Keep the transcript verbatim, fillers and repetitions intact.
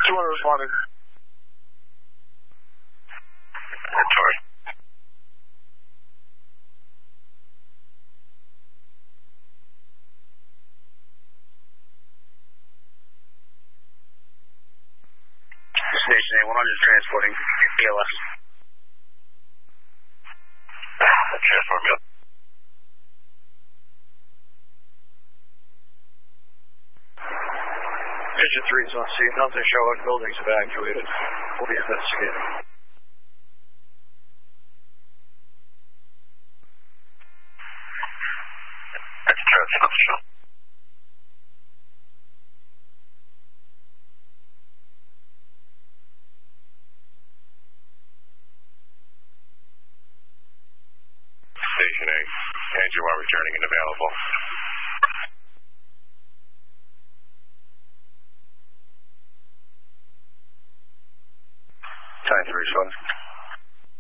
two hundred responding. Sorry. Station A one hundred transporting E L S. Transport me up. Engine three is on scene. Nothing showing. Buildings evacuated. We'll be investigating. That's transport. Station A, and you are returning and available. Time to respond.